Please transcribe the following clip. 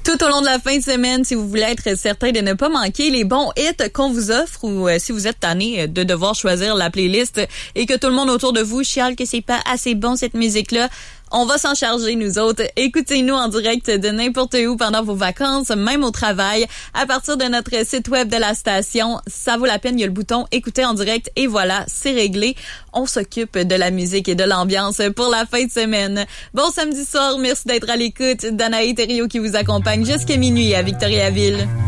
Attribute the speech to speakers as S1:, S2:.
S1: Tout au long de la fin de semaine, si vous voulez être certain de ne pas manquer les bons hits qu'on vous offre ou si vous êtes tanné de devoir choisir la playlist et que tout le monde autour de vous chiale que c'est pas assez bon cette musique-là, on va s'en charger, nous autres. Écoutez-nous en direct de n'importe où pendant vos vacances, même au travail, à partir de notre site web de la station. Ça vaut la peine, il y a le bouton « Écouter en direct » et voilà, c'est réglé. On s'occupe de la musique et de l'ambiance pour la fin de semaine. Bon samedi soir, merci d'être à l'écoute. Danae Thériault qui vous accompagne jusqu'à minuit à Victoriaville.